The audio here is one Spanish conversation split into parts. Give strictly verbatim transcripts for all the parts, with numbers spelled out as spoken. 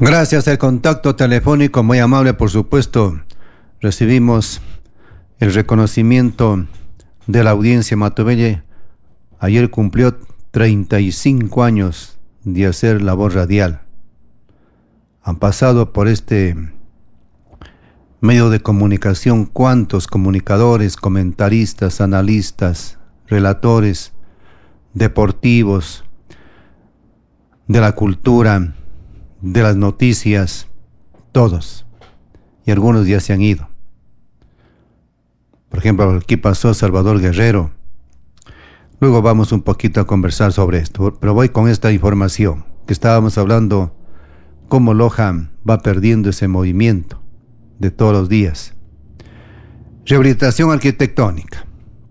Gracias al contacto telefónico, muy amable, por supuesto, recibimos el reconocimiento de la audiencia. Matobelle ayer cumplió treinta y cinco años de hacer labor radial. Han pasado por este medio de comunicación cuantos comunicadores, comentaristas, analistas, relatores deportivos, de la cultura, de las noticias, todos. Y algunos ya se han ido. Por ejemplo, aquí pasó Salvador Guerrero. Luego vamos un poquito a conversar sobre esto, pero voy con esta información, que estábamos hablando cómo Loja va perdiendo ese movimiento de todos los días. Rehabilitación arquitectónica.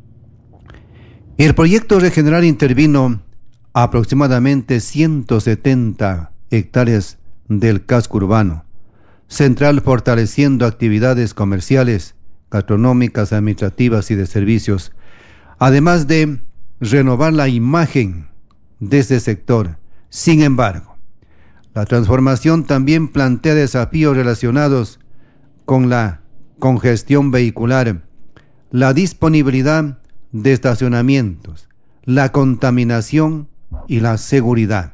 El proyecto Regenerar intervino aproximadamente ciento setenta hectáreas del casco urbano central, fortaleciendo actividades comerciales, gastronómicas, administrativas y de servicios, además de renovar la imagen de este sector. Sin embargo, la transformación también plantea desafíos relacionados con la congestión vehicular, la disponibilidad de estacionamientos, la contaminación y la seguridad.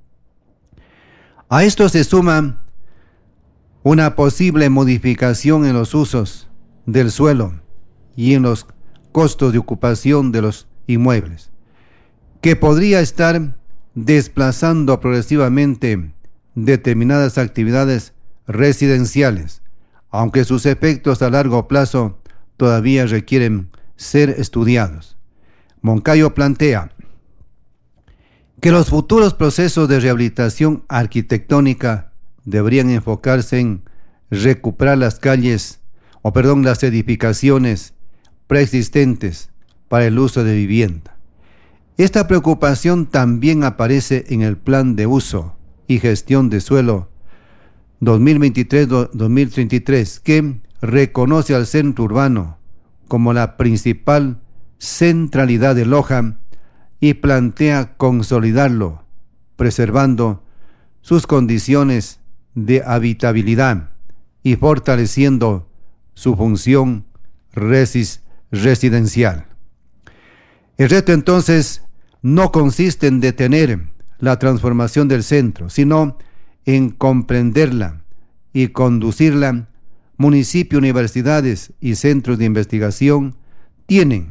A esto se suma una posible modificación en los usos del suelo y en los costos de ocupación de los inmuebles, que podría estar desplazando progresivamente determinadas actividades residenciales, aunque sus efectos a largo plazo todavía requieren ser estudiados. Moncayo plantea que los futuros procesos de rehabilitación arquitectónica deberían enfocarse en recuperar las calles, o perdón, las edificaciones preexistentes para el uso de vivienda. Esta preocupación también aparece en el Plan de Uso y Gestión de Suelo dos mil veintitrés a dos mil treinta y tres, que reconoce al centro urbano como la principal centralidad de Loja y plantea consolidarlo, preservando sus condiciones de habitabilidad y fortaleciendo su función resis- residencial. El reto entonces no consiste en detener la transformación del centro, sino en comprenderla y conducirla. Municipios, universidades y centros de investigación tienen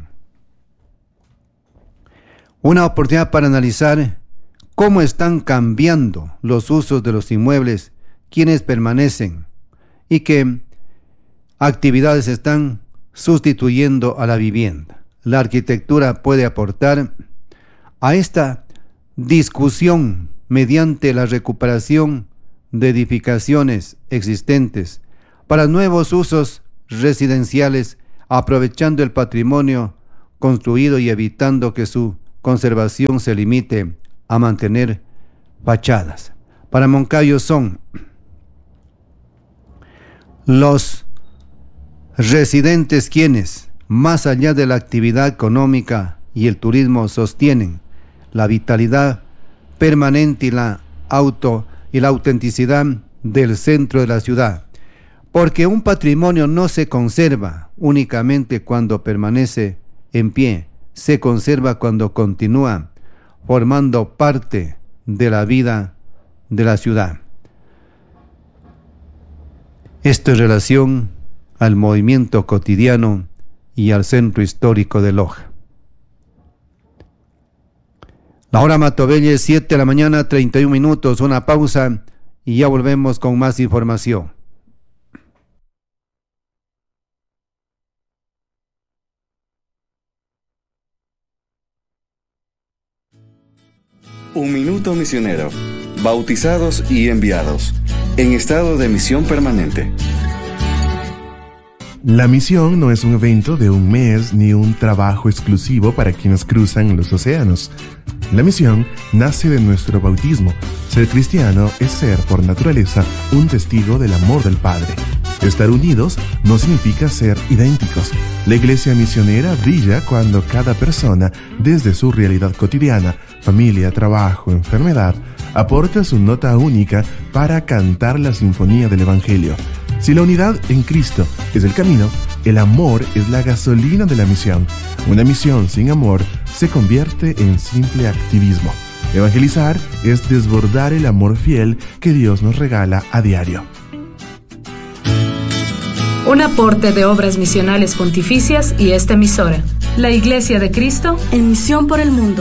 una oportunidad para analizar cómo están cambiando los usos de los inmuebles, quienes permanecen y qué actividades están sustituyendo a la vivienda. La arquitectura puede aportar a esta discusión mediante la recuperación de edificaciones existentes para nuevos usos residenciales, aprovechando el patrimonio construido y evitando que su conservación se limite a mantener fachadas. Para Moncayo son los residentes quienes, más allá de la actividad económica y el turismo, sostienen la vitalidad permanente y la auto y la autenticidad del centro de la ciudad, porque un patrimonio no se conserva únicamente cuando permanece en pie, se conserva cuando continúa formando parte de la vida de la ciudad. Esto en relación al movimiento cotidiano y al centro histórico de Loja. La hora Matobelle, siete de la mañana, treinta y un minutos, una pausa y ya volvemos con más información. Un minuto misionero, bautizados y enviados, en estado de misión permanente. La misión no es un evento de un mes ni un trabajo exclusivo para quienes cruzan los océanos. La misión nace de nuestro bautismo. Ser cristiano es ser, por naturaleza, un testigo del amor del Padre. Estar unidos no significa ser idénticos. La iglesia misionera brilla cuando cada persona, desde su realidad cotidiana, familia, trabajo, enfermedad, aporta su nota única para cantar la sinfonía del Evangelio. Si la unidad en Cristo es el camino, el amor es la gasolina de la misión. Una misión sin amor se convierte en simple activismo. Evangelizar es desbordar el amor fiel que Dios nos regala a diario. Un aporte de Obras Misionales Pontificias y esta emisora, la Iglesia de Cristo, en misión por el mundo.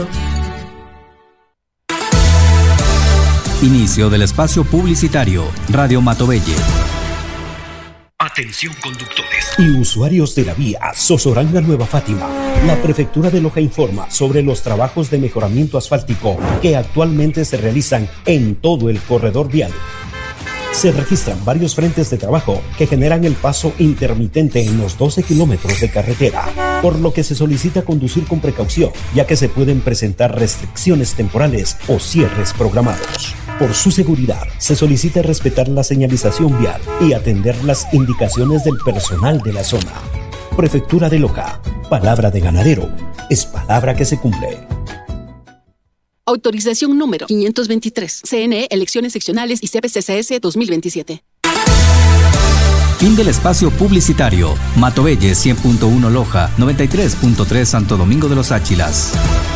Inicio del espacio publicitario. Radio Matovelle. Atención conductores y usuarios de la vía Sozoranga Nueva Fátima. La Prefectura de Loja informa sobre los trabajos de mejoramiento asfáltico que actualmente se realizan en todo el corredor vial. Se registran varios frentes de trabajo que generan el paso intermitente en los doce kilómetros de carretera, por lo que se solicita conducir con precaución, ya que se pueden presentar restricciones temporales o cierres programados. Por su seguridad, se solicita respetar la señalización vial y atender las indicaciones del personal de la zona. Prefectura de Loja, palabra de ganadero, es palabra que se cumple. Autorización número quinientos veintitrés. C N E, Elecciones Seccionales y C P C C S dos mil veintisiete. Fin del espacio publicitario. Matovelle cien punto uno Loja, noventa y tres punto tres Santo Domingo de los Áchilas.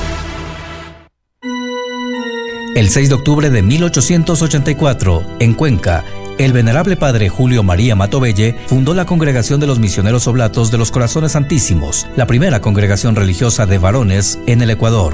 El seis de octubre de mil ochocientos ochenta y cuatro, en Cuenca, el venerable padre Julio María Matovelle fundó la Congregación de los Misioneros Oblatos de los Corazones Santísimos, la primera congregación religiosa de varones en el Ecuador.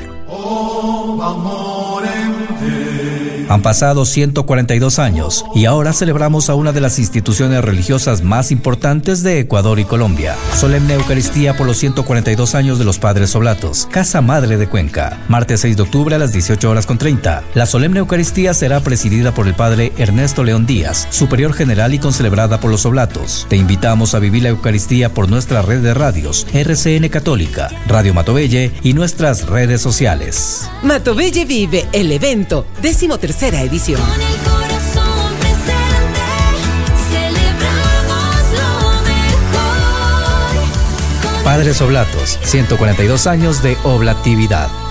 Han pasado ciento cuarenta y dos años y ahora celebramos a una de las instituciones religiosas más importantes de Ecuador y Colombia. Solemne Eucaristía por los ciento cuarenta y dos años de los Padres Oblatos, Casa Madre de Cuenca. Martes seis de octubre a las dieciocho horas con treinta. La Solemne Eucaristía será presidida por el Padre Ernesto León Díaz, Superior General y concelebrada por los Oblatos. Te invitamos a vivir la Eucaristía por nuestra red de radios, R C N Católica, Radio Matovelle y nuestras redes sociales. Matovelle Vive, el evento, décimo tercera edición. Con el corazón presente, celebramos lo mejor. Padres Oblatos, ciento cuarenta y dos años de oblatividad.